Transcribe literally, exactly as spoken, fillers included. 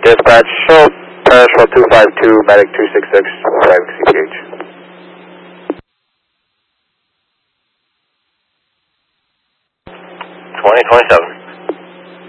Dispatch, show Parashore two five two, medic two six six, driving C P H. twenty twenty-seven.